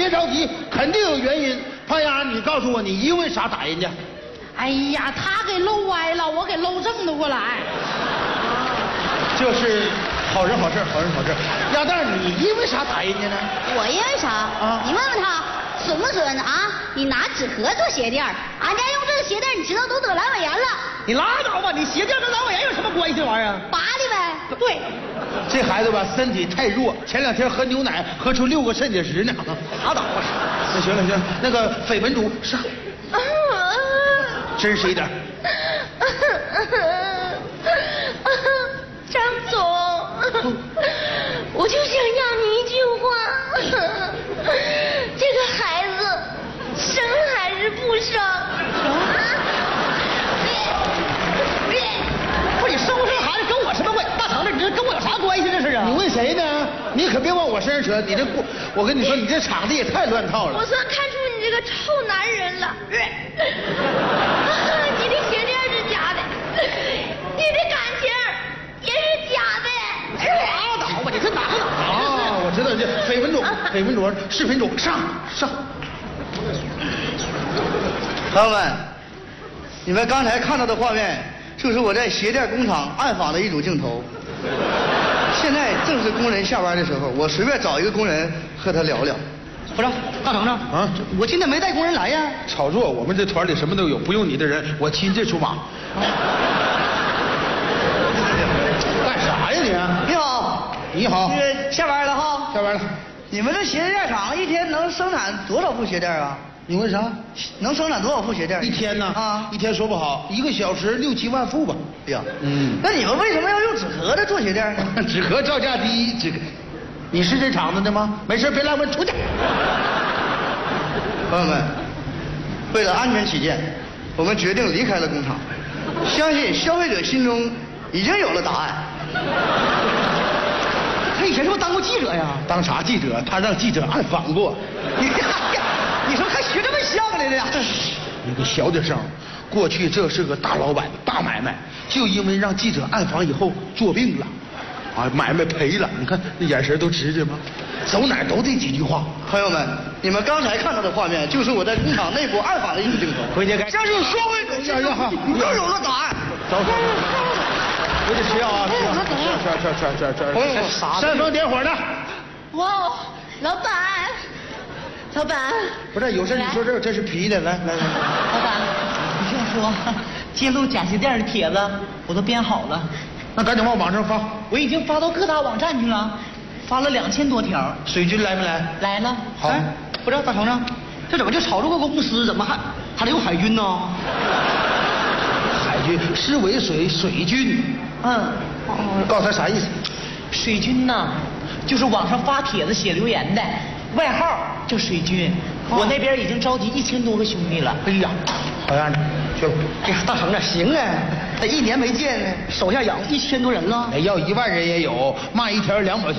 别着急，肯定有原因。胖丫，你告诉我，你因为啥打人家？ 哎呀，他给搂歪了，我给搂正了过来。 这是好人好事，好人好事。鸭蛋，你因为啥打人家呢？ 我因为啥？ 啊， 你问问他损不损啊？你拿纸盒做鞋垫，俺家用这个鞋垫，你知道都得阑尾炎了。 你拉倒吧，你鞋垫跟阑尾炎有什么关系？这玩意儿拔的呗。 对， 这孩子吧，身体太弱，前2天喝牛奶喝出6个肾结石呢。 拉倒吧。 那行了行了，那个绯闻主上，真实一点。 张总，我就想要你一句话，这个孩子生还是不生？ 不是你生不生孩子跟我什么关系？大肠子，你这跟我有啥关系？这是啊？ 你问谁呢？你可别往我身上扯，你这不，我跟你说，你这场子也太乱套了。 我算看出你这个臭男人了。你的鞋垫是假的，你的感情也是假的。 拉倒吧，你这哪个啊，我知道这绯闻主，绯闻主，视频主上。 朋友们，你们刚才看到的画面，就是我在鞋垫工厂暗访的一组镜头。现在正是工人下班的时候，我随便找一个工人和他聊聊。 不是大肠子啊， 我今天没带工人来呀。 炒作，我们这团里什么都有，不用你的人，我亲自出马。干啥呀你？ 你好， 你好， 这个下班了哈？ 下班了。 你们这鞋垫厂一天能生产多少副鞋垫啊？ 你问啥？ 能生产多少副鞋垫？ 一天呢？ 啊， 一天说不好，1个小时6、7万副吧。 哎呀， 嗯， 那你们为什么要用纸盒子做鞋垫呢？ 纸盒造价低，这个，你是这厂子的吗？没事别来问，出去。 朋友们，为了安全起见，我们决定离开了工厂。相信消费者心中已经有了答案。 他以前是不是当过记者呀？ 当啥记者？他让记者暗访过。 你说还学这么像来的呀？ 你给小点声。过去这是个大老板大买卖，就因为让记者暗访以后做病了，啊，买卖赔了。你看那眼神都直着吗？走哪儿都这几句话。 朋友们，你们刚才看到的画面，就是我在工厂内部暗访的一组镜头。 回去该相信消费者心中已经有了答案。 走，有点吃药啊！吃，煽风点火的。 哇，老板，老板， 不是有事你说这是皮的，来。 老板，你听我说，揭露假鞋垫的帖子我都编好了， 那赶紧往网上发。 我已经发到各大网站去了，发了2000多条。 水军来没来？ 来了。 好， 不知道大肠子，这怎么就炒作个公司，怎么还得有海军呢？ 海军是为水军。告诉他啥意思？ 水军呐，就是网上发帖子写留言的，外号叫水军。我那边已经召集1000多个兄弟了。 哎呀，好样的，去吧。 哎呀，大肠子行啊，这1年没见呢，手下养1000多人了。 要1万人也有，骂1条2毛钱。